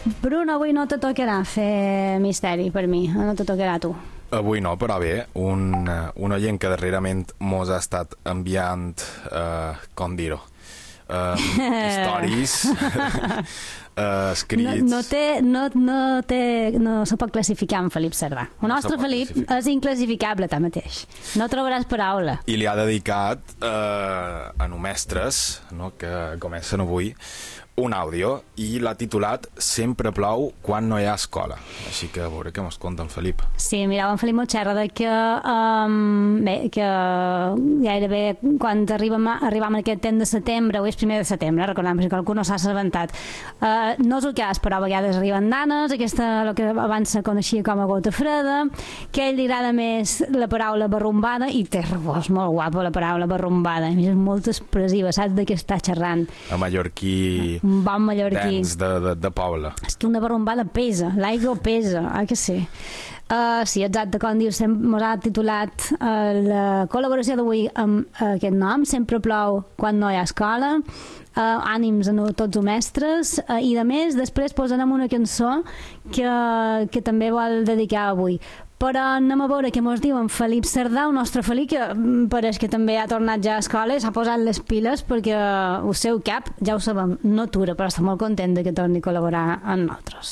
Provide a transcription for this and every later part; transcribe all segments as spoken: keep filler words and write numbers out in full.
Bruno, avui no te tocarà fer misteri per mi, no te tocarà a tu. Avui no, però bé, un, un oient que darrerament mos ha estat enviant, uh, com dir-ho, uh, històries, uh, escrits... No, no, té, no, no, té, no se pot classificar en Felip Cerdà. El nostre no Felip és inclassificable, tanmateix. No trobaràs paraula. I li ha dedicat uh, a no mestres, no, que comencen avui, un àudio, i l'ha titulat Sempre plou quan no hi ha escola. Així que a veure què mos conta en Felip. Sí, mirava en Felip Motxerra de que, um, bé, que gairebé quan arribem a, arribam a aquest temps de setembre, o és primer de setembre, recordem, perquè qualcú no s'ha assabentat. Uh, no és el cas, però a vegades arriben nanes, aquesta, el que abans se coneixia com a gota freda, que a ell li agrada més la paraula barrumbada, i té raó, és molt guapa la paraula barrumbada, a més és molt expressiva, saps de què està xerrant. A mallorquí... Un bon mallorquí. Tens de, de, de poble. És que una barrumbada pesa, l'aigua pesa, ah que sí. Uh, sí, exacte, com dius, mos ha titulat uh, la col·laboració d'avui amb uh, aquest nom, Sempre plou quan no hi ha escola, uh, ànims a no, tots els mestres, uh, i de més, després posarem una cançó que, que també vol dedicar avui. Però anem a veure què mos diu en Felip Cerdà, el nostre Felip, que pareix que també ha tornat ja a escola i s'ha posat les piles perquè el seu cap, ja ho sabem, no atura, però està molt content de que torni a col·laborar amb nosaltres.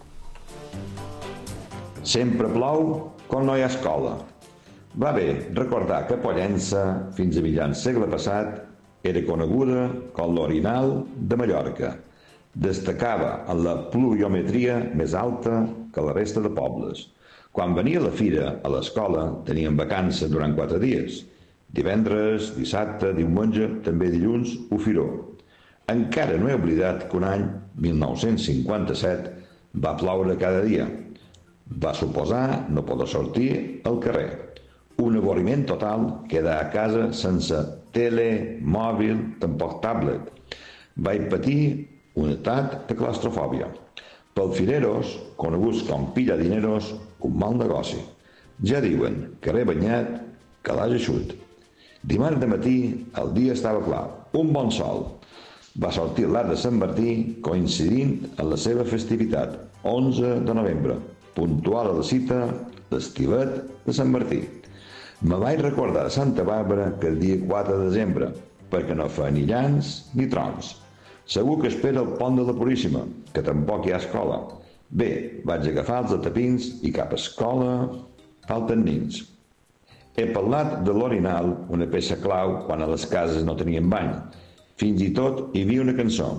Sempre plou quan no hi ha escola. Va bé recordar que Pollença, fins a mitjan segle passat, era coneguda com l'Orinal de Mallorca. Destacava en la pluviometria més alta que la resta de pobles. Quan venia la fira a l'escola tenien vacances durant quatre dies. Divendres, dissabte, diumenge, també dilluns, o firó. Encara no he oblidat que un any, mil nou-cents cinquanta-set, va ploure cada dia. Va suposar no poder sortir al carrer. Un avorriment total, quedar a casa sense tele, mòbil, tampoc tablet. Vaig patir un atac de claustrofòbia. Pels fireros, coneguts com pilladineros, un mal negoci. Ja diuen, carrer banyat, calaix eixut. Dimarts de matí, el dia estava clar, un bon sol. Va sortir l'arc de Sant Martí coincidint en la seva festivitat, onze de novembre, puntual a la cita, l'estilet de Sant Martí. Me vaig recordar de Santa Bàrbara que el dia quatre de desembre, perquè no fa ni llans ni trons. Segur que espera el pont de la Puríssima, que tampoc hi ha escola. Bé, vaig agafar els atapins i cap a escola falten nins. He parlat de l'orinal, una peça clau quan a les cases no tenien bany. Fins i tot hi havia una cançó.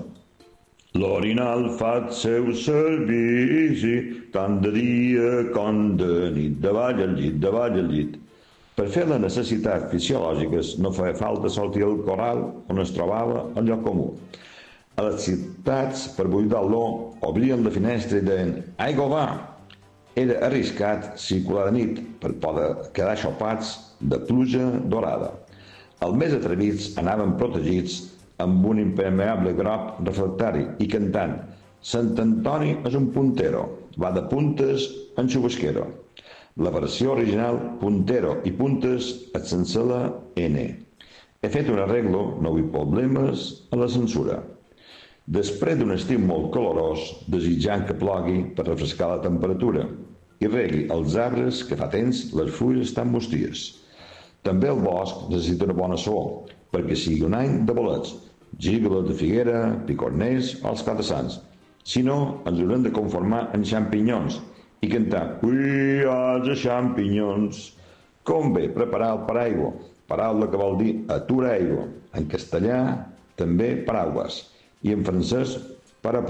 L'orinal fa el seu servici, tant de dia com de nit, davall al llit, davall al llit. Per fer les necessitats fisiològiques no feia falta sortir al corral on es trobava el lloc comú. A les ciutats, per buidar l'or, obrien la finestra i deien «Aigua va!». Era arriscat circular de nit per poder quedar xopats de pluja dorada. Els més atrevits anaven protegits amb un impermeable groc refractari i cantant «Sant Antoni és un puntero, va de puntes en xubasquero». La versió original «Puntero» i «puntes» és sense la N. He fet un arreglo, no vull problemes a la censura. Després d'un estiu molt calorós, desitjant que plogui per refrescar la temperatura i regui els arbres que fa temps les fulles estan musties. També el bosc necessita una bona sol, perquè sigui un any de bolets, gígoles de figuera, picorners o els catasans. Si no, ens haurem de conformar en xampinyons i cantar «We are the champinyons». Com bé preparar el paraigua, paraula que vol dir atura aigua, en castellà també paraules, i en francès para